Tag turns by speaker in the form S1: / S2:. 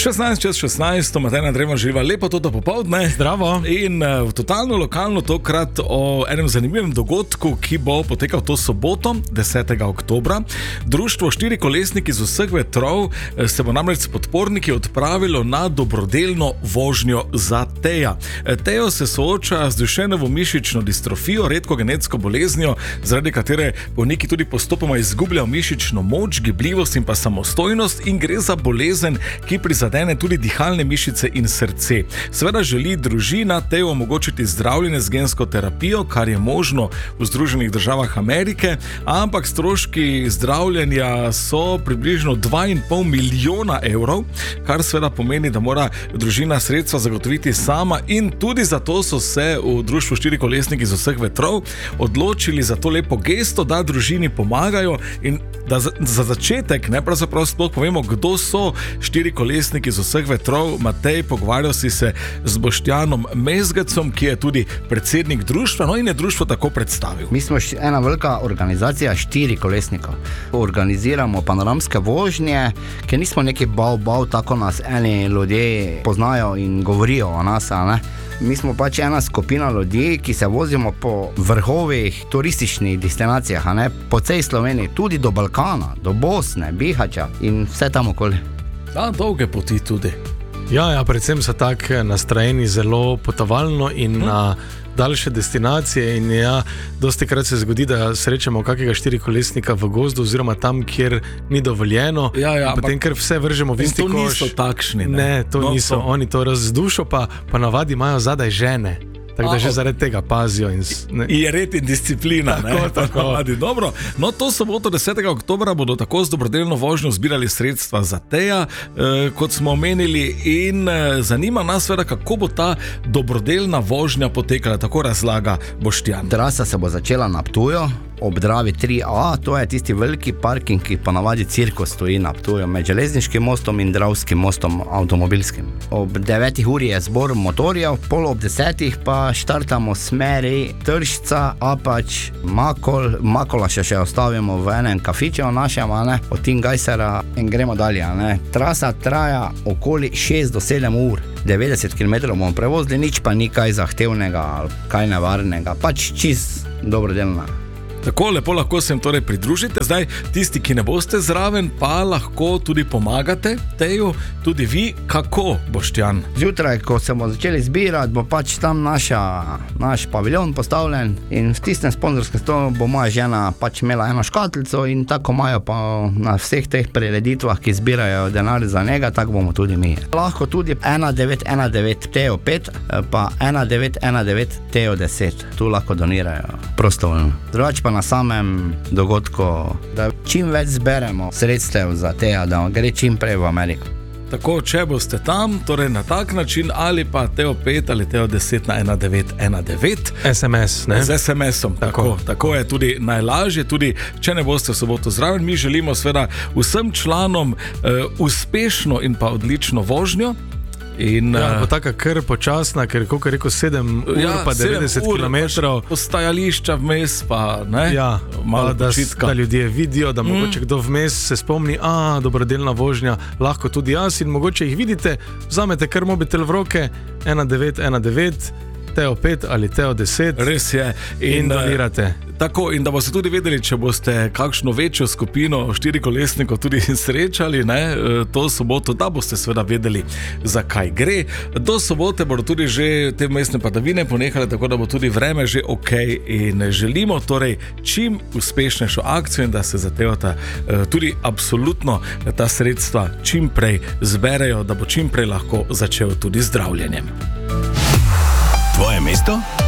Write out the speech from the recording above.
S1: 16:16, Matej in Andrej živa lepo toto popoldne.
S2: Zdravo.
S1: In totalno lokalno tokrat o enem zanimivem dogodku, ki bo potekal to soboto, 10. oktobra. Društvo Štirikolesniki z vseh vetrov se bo namreč s podporniki odpravilo na dobrodelno vožnjo za Teja. Tejo se sooča z duševno mišično distrofijo, redko genetsko boleznijo, zaradi katere bolniki tudi postopoma izgubljajo mišično moč, gibljivost in pa samostojnost, in gre za bolezen, ki prizadene tudi dihalne mišice in srce. Seveda želi družina Teju omogočiti zdravljenje z gensko terapijo, kar je možno v Združenih državah Amerike, ampak stroški zdravljenja so približno 2,5 milijona evrov, kar seveda pomeni, da mora družina sredstva zagotoviti sama, in tudi zato so se v Društvu Štirikolesniki z vseh vetrov odločili za to lepo gesto, da družini pomagajo. In da za začetek pravzaprav sploh povemo, kdo so Štirikolesniki z vseh vetrov. Matej, pogovarjal si se z Boštjanom Mezgecom, ki je tudi predsednik društva, no, in je društvo tako predstavil.
S3: Mi smo ena velika organizacija štirikolesnikov. Organiziramo panoramske vožnje, ker nismo neki bav, tako nas eni ljudje poznajo in govorijo o nas, ne? Mi smo pač ena skupina ljudi, ki se vozimo po vrhovih turističnih destinacijah, ne? Po celi Sloveniji, tudi do Balkana, do Bosne, Bihača in vse tam okoli.
S1: Da, dolge poti tudi.
S2: Ja, predvsem so tak nastrojeni zelo potovalno in na daljše destinacije, in dostikrat se zgodi, da srečamo kakega štirikolesnika v gozdu oziroma tam, kjer ni dovoljeno. Potem, ker vse vržemo v isti koš.
S1: In to niso takšni.
S2: Ne, to niso. Oni to razdušo, pa navadi imajo zadaj žene. Tako da že zaradi tega pazijo.
S1: Je red in disciplina.
S2: Tako.
S1: Dobro, no, to soboto 10. oktobra bodo tako z dobrodelno vožnjo zbirali sredstva za Teja, kot smo omenili, in zanima nas seveda, kako bo ta dobrodelna vožnja potekala, tako razlaga Boštjan.
S3: Trasa se bo začela na Ptuju, ob Dravi 3A, to je tisti veliki parking, ki ponavadi cirkus stoji na Ptuju, med Železniškim mostom in Dravskim mostom avtomobilskim. Ob 9. uri je zbor motorjev, pol ob 10. pa štartamo smeri Tršca, Apač, Makola še ostavimo v enem kafičevu našem, od Tingajsera, in gremo dalje. Trasa traja okoli 6 do 7 ur, 90 km bomo prevozili, nič pa ni kaj zahtevnega, kaj nevarnega, pač čist dobrodelna.
S1: Tako lepo lahko se jim torej pridružite. Zdaj, tisti, ki ne boste zraven, pa lahko tudi pomagate Teju, tudi vi. Kako, Boštjan?
S3: Zjutraj, ko se bomo začeli zbirati, bo pač tam naš paviljon postavljen, in v tistem sponzorskem stolu bo moja žena pač imela eno škatlico, in tako imajo pa na vseh teh prireditvah, ki zbirajo denar za njega, tako bomo tudi mi. Lahko tudi 1919 Tejo 5 pa 1919 Tejo 10. Tu lahko donirajo prostovoljno. Drugače pa na samem dogodku, da čim več zberemo sredstev za Teja, da gre čim prej v Ameriko.
S1: Tako, če boste tam, torej na tak način, ali pa Tejo 5 ali Tejo 10 na 1919.
S2: SMS, ne?
S1: Z SMS-om, tako je tudi najlažje, tudi če ne boste v soboto zraven. Mi želimo seveda vsem članom uspešno in pa odlično vožnjo.
S2: Bo taka kar počasna, ker koliko je rekel 7 ur pa 90 km.
S1: Postajališča vmes pa, ne?
S2: Malo da ljudje vidijo, da mogoče kdo vmes se spomni, dobrodelna vožnja, lahko tudi jaz, in mogoče jih vidite, vzamete kar mobitel v roke, 1919, Tejo 5 ali Tejo 10.
S1: Res je.
S2: In donirate.
S1: Tako, in da boste tudi vedeli, če boste kakšno večjo skupino štirikolesnikov tudi srečali, to soboto, da boste seveda vedeli, zakaj gre. Do sobote bodo tudi že te mestne padavine ponehale, tako da bo tudi vreme že ok, in želimo torej čim uspešnejšo akcijo, in da se za Tejota tudi absolutno ta sredstva čim prej zberejo, da bo čim prej lahko začel tudi zdravljenjem.
S4: Tvoje mesto?